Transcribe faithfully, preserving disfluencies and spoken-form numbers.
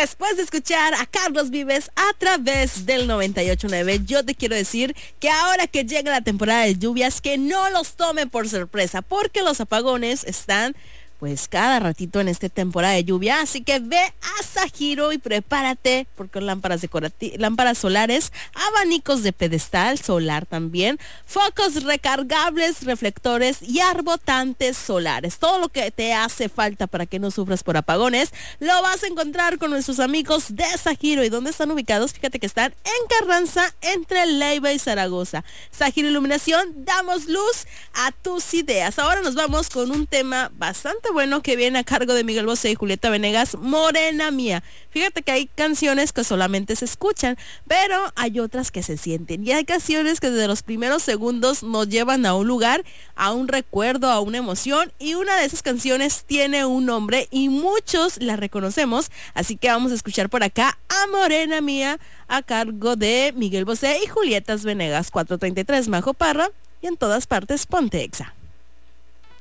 después de escuchar a Carlos Vives a través del noventa y ocho punto nueve, yo te quiero decir que ahora que llega la temporada de lluvias, que no los tomen por sorpresa, porque los apagones están pues cada ratito en esta temporada de lluvia, así que ve a Sajiro y prepárate, porque lámparas decorativas, lámparas solares, abanicos de pedestal solar también, focos recargables, reflectores y arbotantes solares. Todo lo que te hace falta para que no sufras por apagones, lo vas a encontrar con nuestros amigos de Sajiro. ¿Y dónde están ubicados? Fíjate que están en Carranza, entre Leiva y Zaragoza. Sajiro Iluminación, damos luz a tus ideas. Ahora nos vamos con un tema bastante bueno que viene a cargo de Miguel Bosé y Julieta Venegas, Morena Mía. Fíjate que hay canciones que solamente se escuchan, pero hay otras que se sienten. Y hay canciones que desde los primeros segundos nos llevan a un lugar, a un recuerdo, a una emoción. Y una de esas canciones tiene un nombre y muchos la reconocemos. Así que vamos a escuchar por acá a Morena Mía a cargo de Miguel Bosé y Julieta Venegas. Cuatro treinta y tres, Majo Parra, y en todas partes Ponte Exa.